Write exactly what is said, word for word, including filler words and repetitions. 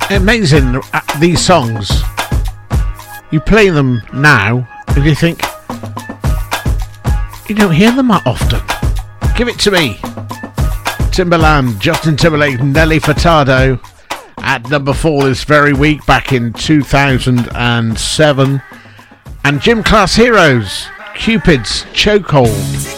Amazing, uh, these songs. You play them now and you think, you don't hear them that often. Give it to me. Timbaland, Justin Timberlake, Nelly Furtado at number four this very week back in two thousand seven. And Gym Class Heroes, Cupid's Chokehold.